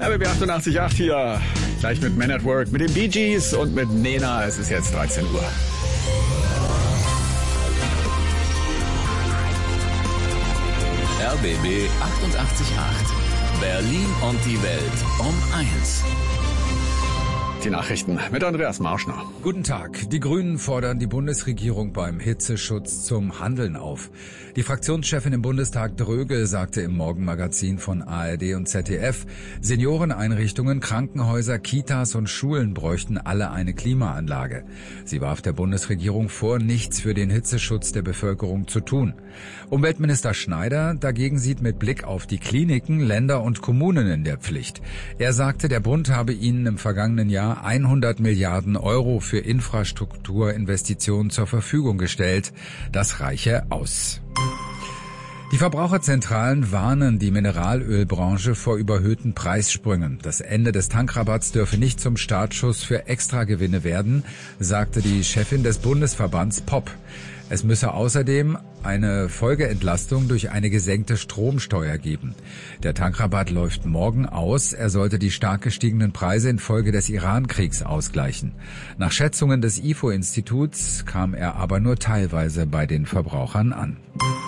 RBB 88.8 hier, gleich mit Men at Work, mit den Bee Gees und mit Nena. Es ist jetzt 13 Uhr. RBB 88.8. Berlin und die Welt um 1. Die Nachrichten mit Andreas Marschner. Guten Tag. Die Grünen fordern die Bundesregierung beim Hitzeschutz zum Handeln auf. Die Fraktionschefin im Bundestag Dröge sagte im Morgenmagazin von ARD und ZDF, Senioreneinrichtungen, Krankenhäuser, Kitas und Schulen bräuchten alle eine Klimaanlage. Sie warf der Bundesregierung vor, nichts für den Hitzeschutz der Bevölkerung zu tun. Umweltminister Schneider dagegen sieht mit Blick auf die Kliniken, Länder und Kommunen in der Pflicht. Er sagte, der Bund habe ihnen im vergangenen Jahr 100 Milliarden Euro für Infrastrukturinvestitionen zur Verfügung gestellt. Das reiche aus. Die Verbraucherzentralen warnen die Mineralölbranche vor überhöhten Preissprüngen. Das Ende des Tankrabatts dürfe nicht zum Startschuss für Extragewinne werden, sagte die Chefin des Bundesverbands POP. Es müsse außerdem eine Folgeentlastung durch eine gesenkte Stromsteuer geben. Der Tankrabatt läuft morgen aus. Er sollte die stark gestiegenen Preise infolge des Iran-Kriegs ausgleichen. Nach Schätzungen des IFO-Instituts kam er aber nur teilweise bei den Verbrauchern an.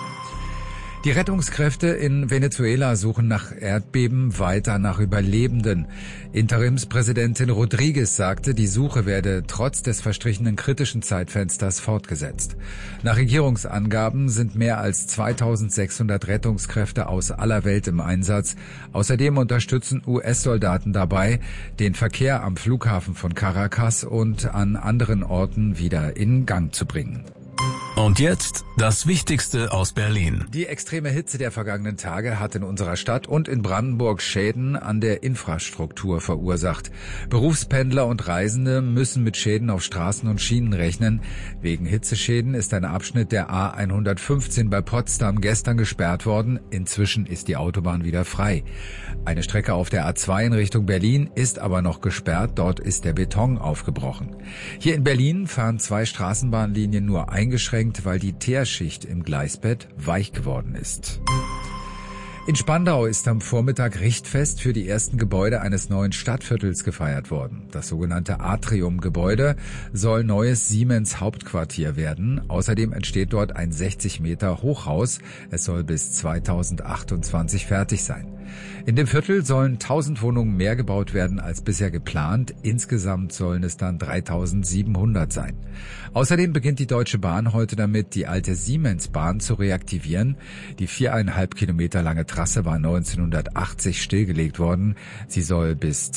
Die Rettungskräfte in Venezuela suchen nach Erdbeben weiter nach Überlebenden. Interimspräsidentin Rodriguez sagte, die Suche werde trotz des verstrichenen kritischen Zeitfensters fortgesetzt. Nach Regierungsangaben sind mehr als 2600 Rettungskräfte aus aller Welt im Einsatz. Außerdem unterstützen US-Soldaten dabei, den Verkehr am Flughafen von Caracas und an anderen Orten wieder in Gang zu bringen. Und jetzt das Wichtigste aus Berlin. Die extreme Hitze der vergangenen Tage hat in unserer Stadt und in Brandenburg Schäden an der Infrastruktur verursacht. Berufspendler und Reisende müssen mit Schäden auf Straßen und Schienen rechnen. Wegen Hitzeschäden ist ein Abschnitt der A115 bei Potsdam gestern gesperrt worden. Inzwischen ist die Autobahn wieder frei. Eine Strecke auf der A2 in Richtung Berlin ist aber noch gesperrt. Dort ist der Beton aufgebrochen. Hier in Berlin fahren 2 Straßenbahnlinien nur eingeschränkt, weil die Teerschicht im Gleisbett weich geworden ist. In Spandau ist am Vormittag Richtfest für die ersten Gebäude eines neuen Stadtviertels gefeiert worden. Das sogenannte Atrium-Gebäude soll neues Siemens-Hauptquartier werden. Außerdem entsteht dort ein 60 Meter Hochhaus. Es soll bis 2028 fertig sein. In dem Viertel sollen 1000 Wohnungen mehr gebaut werden als bisher geplant. Insgesamt sollen es dann 3700 sein. Außerdem beginnt die Deutsche Bahn heute damit, die alte Siemens-Bahn zu reaktivieren. Die 4,5 Kilometer lange Trasse war 1980 stillgelegt worden. Sie soll bis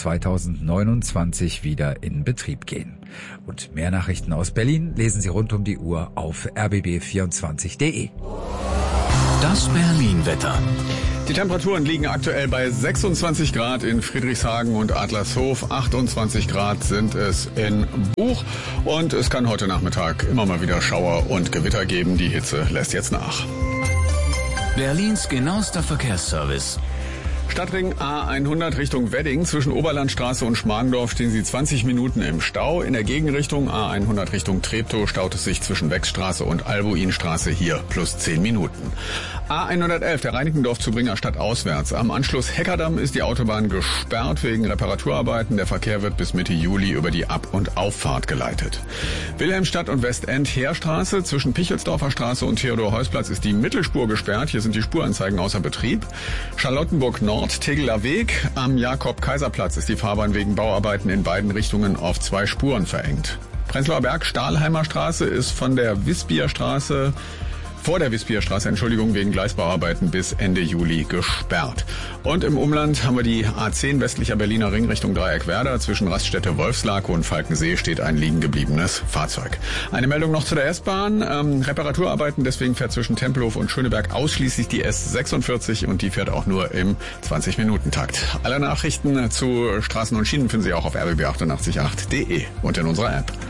2029 wieder in Betrieb gehen. Und mehr Nachrichten aus Berlin lesen Sie rund um die Uhr auf rbb24.de. Das Berlin-Wetter. Die Temperaturen liegen aktuell bei 26 Grad in Friedrichshagen und Adlershof, 28 Grad sind es in Buch und es kann heute Nachmittag immer mal wieder Schauer und Gewitter geben. Die Hitze lässt jetzt nach. Berlins genauester Verkehrsservice. Stadtring A100 Richtung Wedding. Zwischen Oberlandstraße und Schmargendorf stehen Sie 20 Minuten im Stau. In der Gegenrichtung A100 Richtung Treptow staut es sich zwischen Wechsstraße und Albuinstraße hier plus 10 Minuten. A111, der Reinickendorf-Zubringer stadtauswärts. Am Anschluss Heckerdamm ist die Autobahn gesperrt wegen Reparaturarbeiten. Der Verkehr wird bis Mitte Juli über die Ab- und Auffahrt geleitet. Wilhelmstadt und Westend Heerstraße. Zwischen Pichelsdorfer Straße und Theodor-Heuss-Platz ist die Mittelspur gesperrt. Hier sind die Spuranzeigen außer Betrieb. Charlottenburg Nord, Tegeler Weg. Am Jakob-Kaiser-Platz ist die Fahrbahn wegen Bauarbeiten in beiden Richtungen auf 2 Spuren verengt. Prenzlauer Berg, Stahlheimer Straße ist von der Wispierstraße vor der Wispierstraße, wegen Gleisbauarbeiten bis Ende Juli gesperrt. Und im Umland haben wir die A10 westlicher Berliner Ring Richtung Dreieckwerder. Zwischen Raststätte Wolfslake und Falkensee steht ein liegen gebliebenes Fahrzeug. Eine Meldung noch zu der S-Bahn. Reparaturarbeiten, deswegen fährt zwischen Tempelhof und Schöneberg ausschließlich die S46 und die fährt auch nur im 20-Minuten-Takt. Alle Nachrichten zu Straßen und Schienen finden Sie auch auf rbb888.de und in unserer App.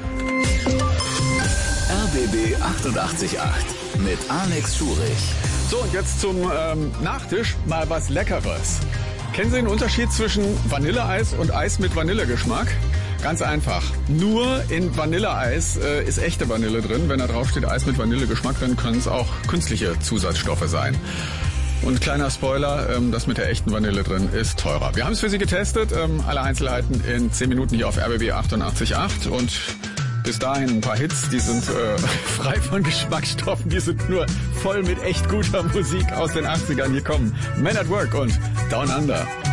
RBB 88.8 mit Alex Schurich. So, und jetzt zum Nachtisch mal was Leckeres. Kennen Sie den Unterschied zwischen Vanilleeis und Eis mit Vanillegeschmack? Ganz einfach. Nur in Vanilleeis ist echte Vanille drin. Wenn da drauf steht Eis mit Vanillegeschmack, dann können es auch künstliche Zusatzstoffe sein. Und kleiner Spoiler, das mit der echten Vanille drin ist teurer. Wir haben es für Sie getestet. Alle Einzelheiten in 10 Minuten hier auf RBB 88.8. Und bis dahin ein paar Hits, die sind frei von Geschmacksstoffen. Die sind nur voll mit echt guter Musik aus den 80ern. Hier kommen Men at Work und Down Under.